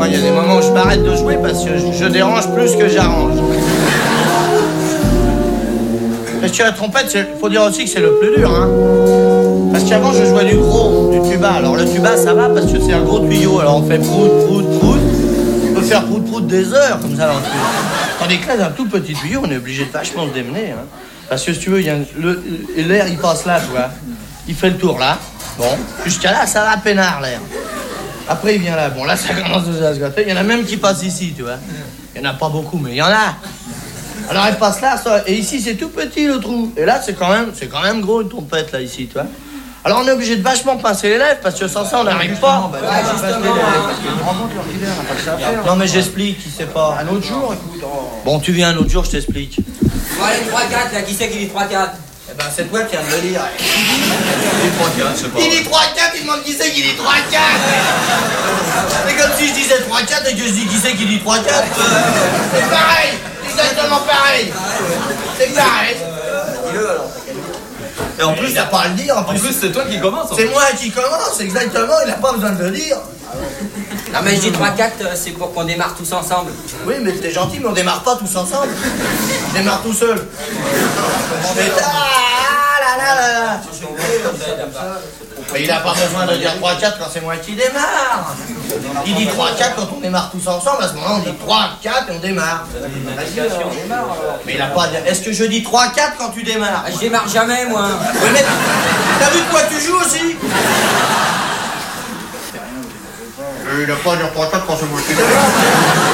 Moi, il y a des moments où je m'arrête de jouer parce que je dérange plus que j'arrange. Parce que la trompette, il faut dire aussi que c'est le plus dur, hein. Parce qu'avant, je jouais du gros, du tuba. Alors, le tuba, ça va parce que c'est un gros tuyau. Alors, on fait prout, prout, prout. On peut faire prout, prout des heures, comme ça, dans le tuyau. Tandis que là, d'un tout petit tuyau, on est obligé de vachement se démener, hein. Parce que si tu veux, l'air, il passe là, tu vois. Il fait le tour là. Bon, jusqu'à là, ça va peinard, l'air. Après, il vient là. Bon, là, ça commence à se gâter. Il y en a même qui passent ici, tu vois. Il n'y en a pas beaucoup, mais il y en a. Alors, elle passe là, ça, et ici, c'est tout petit, le trou. Et là, c'est quand même gros, une trompette, là, ici, tu vois. Alors, on est obligé de vachement pincer les lèvres, parce que sans ça, on n'arrive pas. Non, mais j'explique, il sait pas. Un autre jour, écoute. Bon, tu viens un autre jour, je t'explique. Bon, allez, 3-4, là, qui c'est qui dit 3-4? Eh ben, c'est toi qui viens de le dire. Il dit 3-4, c'est pas. Il dit 3-4, il demande qui c'est qui dit 3-4. C'est comme si je disais 3-4 et que je dis qui c'est qui dit 3-4. C'est pareil, exactement pareil. C'est pareil. Dis-le alors. Et en plus, il n'a pas à le dire. En plus, c'est toi qui commence. C'est moi qui commence, exactement, il n'a pas besoin de le dire. Non, mais je dis 3-4, c'est pour qu'on démarre tous ensemble. Oui, mais t'es gentil, mais on démarre pas tous ensemble. Je démarre tout seul. Je fais là. Mais il n'a pas besoin de dire 3-4 quand c'est moi qui démarre. Il dit 3-4 quand on démarre tous ensemble. À ce moment-là, on dit 3-4 et on démarre. Mais il n'a pas à dire. Est-ce que je dis 3-4 quand tu démarres? Je démarre jamais, moi. Oui, mais t'as vu de quoi tu joues aussi? Il n'a pas à dire 3-4 quand c'est moi qui démarre.